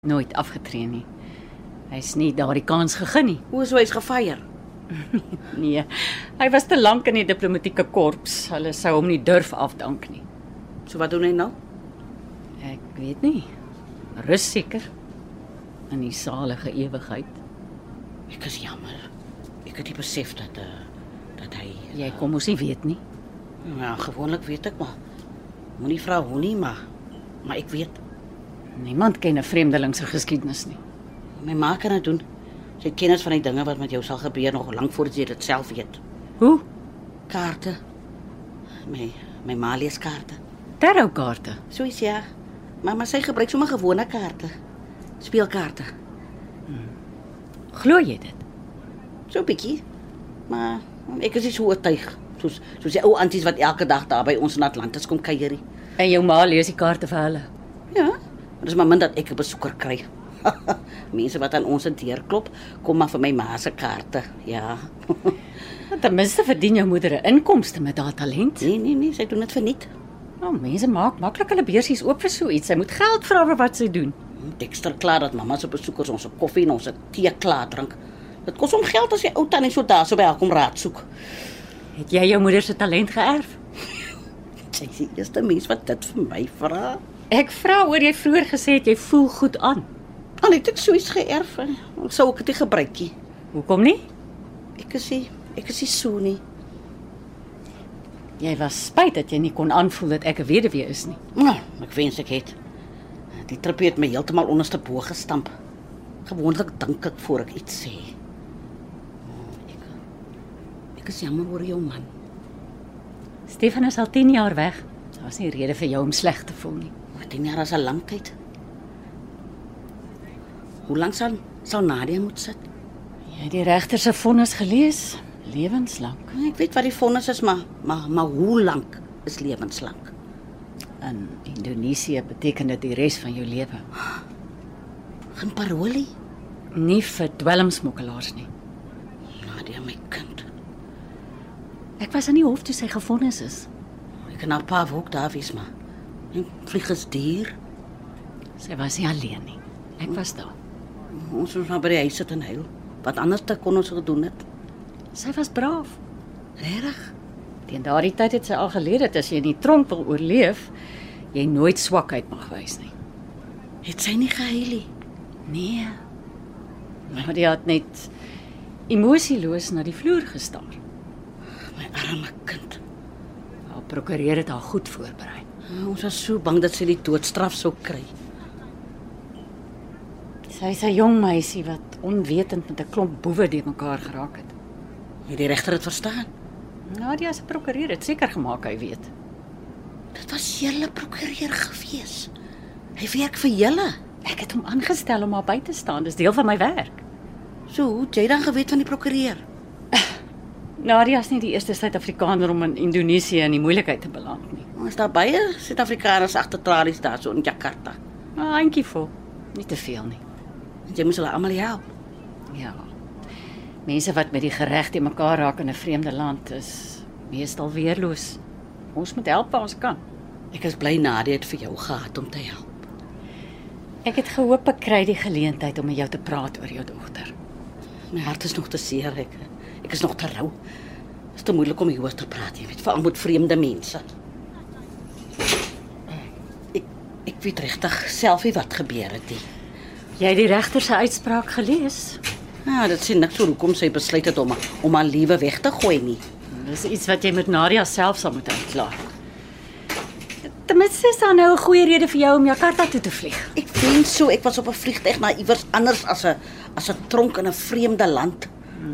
Nooit afgetree nie. Hy's nie daardie kans gegee nie. Hoe is hy's gefeier? Nee, hy was te lank in die diplomatieke korps. Hulle sou hom nie durf afdank nie. So wat doen hy nou? Ek weet nie. Rus seker. In die salige ewigheid. Ek is jammer. Ek het nie besef dat hy... Jy kom ons nie weet nie. Ja, gewoonlik weet ek maar. Moenie vra hoe nie, maar ek weet. Niemand ken 'n vreemdeling se geskiedenis nie. My ma kan dit doen. Sy het kennis van die dinge wat met jou sal gebeur nog lank voordat jy dit self weet. Hoe? Kaarte. My ma lees kaarte. Tarotkaarte. So is ja. Maar sy gebruik sommer gewone kaarte. Speelkaarte. Glo jy dit? So 'n bietjie. Maar ek is nie so oortuig. Soos die ou anties wat elke dag daar by ons in Atlantis kom kuier. En jou ma lees die kaarte vir hulle. Ja, maar dis maar min dat ek 'n besoeker kry. Mense wat aan ons deur klop, kom maar vir my ma se kaarte. Ja. Ten minste verdien jou moeder 'n inkomste met haar talent. Nee, sy doen dit verniet. Nou, mense maak maklik hulle beursies oop vir so iets. Sy moet geld vra vir wat sy doen. Ekstra klaar dat mamma se besoekers ons koffie en ons tee klaar drink. Dit kos hom geld as jy ou tannie so daar so by haar kom raad soek. Het jy jou moeder se talent geërf? Sy is die eerste mens wat dit vir my vra. Ek vra oor jy vroeër gesê het jy voel goed aan. Al het ek so iets geërf, sou ek dit nie gebruik nie. Hoekom nie? Ek is nie so nie. Jy was spyt dat jy nie kon aanvoel dat ek 'n weduwee is nie. Nou, ek wens ek het. Die trippie het my heeltemal onderste bo gestamp. Gewoonlik dink ek voor ek iets sê. Ek is jammer oor jou man. Stefan is al 10 jaar weg. Daar's nie rede vir jou om sleg te voel nie. 10 jaar is 'n lang tyd. Hoe lank sal Nadia moet sit? Jy het die regter se vonnis gelees, lewenslank. Ek weet wat die vonnis is, maar hoe lank is lewenslank? In Indonesië beteken dit die res van jou lewe. Geen parolie? Nie vir dwelmsmokkelaars nie. Nadia, my kind. Ek was in die hof toe sy gevonnis is. Ek kan haar pa ook daar wees, maar vlieg is duur. Sy was nie alleen nie. Ek was daar. Ons moes maar by die huis sit en huil. Wat anders te kon ons gedoen het? Sy was braaf. Regtig? Teen daardie tyd het sy al geleer dat as jy in die tronk wil oorleef, jy nooit swakheid mag wys nie. Het sy nie gehuil nie? Nee. Maar die het net emosieloos na die vloer gestaar. My arme kind. Haar prokureur het haar goed voorberei. Ons was so bang dat sy die doodstraf sou kry. Sy is 'n jong meisie wat onwetend met 'n klomp boewe die mekaar geraak het. Het die regter dit verstaan? Nadia se prokureur het seker gemaak hy weet. Dit was julle prokureur gewees. Hy werk vir julle. Ek het hom aangestel om haar by te staan. Dis deel van my werk. So, hoe het jy dan geweet van die prokureur? Nadia is nie die eerste Suid-Afrikaner om in Indonesië in die moeilikheid te beland nie. Is daar baie Suid-Afrikaners agter tralies daar so in Jakarta? 'n Handjievol, nie te veel nie. Jy moet hulle almal help. Ja. Mense wat met die gereg te mekaar raak in 'n vreemde land is meestal weerloos. Ons moet help waar ons kan. Ek is bly Nadia het vir jou gehad om te help. Ek het gehoop ek kry die geleentheid om met jou te praat oor jou dogter. My hart is nog te seer. Ek is nog te rou. Dit is te moeilik om hieroor te praat, jy weet, veral met vreemde mense. Ek weet regtig self nie wat gebeur het nie. Jy het die regter se uitspraak gelees? Ja, dit sê niks oor hoekom sy besluit het om haar lewe weg te gooi nie. Dis iets wat jy met Nadia self sal moet uitklaar. Ten minste is daar nou 'n goeie rede vir jou om Jakarta toe te vlieg. Ek wens so ek was op 'n vliegtuig na iewers anders as 'n tronk in 'n vreemde land.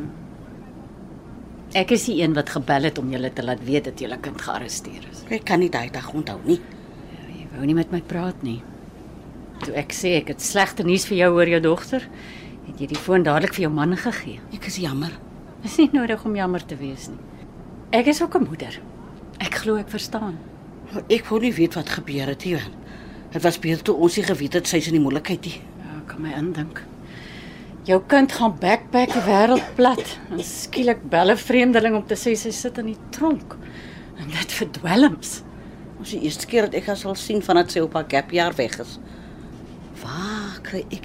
Ek is die een wat gebel het om julle te laat weet dat julle kind gearresteer is. Ek kan nie daai dag onthou nie. Ja, jy wou nie met my praat nie. Toe ek sê ek het slegte nuus vir jou oor jou dogter, het jy die foon dadelik vir jou man gegee. Ek is jammer. Dis nie nodig om jammer te wees nie. Ek is ook 'n moeder. Ek glo ek verstaan. Ek wou nie weet wat gebeur het nie. Dit was beter toe ons nie geweet het sy is in die moeilikheid nie. Ja, ek kan my indink. Jou kind gaan backpack die wêreld plat en skielik bel 'n vreemdeling om te sê sy sit in die tronk. En dit vir dwelms. Ons die eerste keer dat ek haar sal sien vandat sy op haar gapjaar weg is. Waar kry ek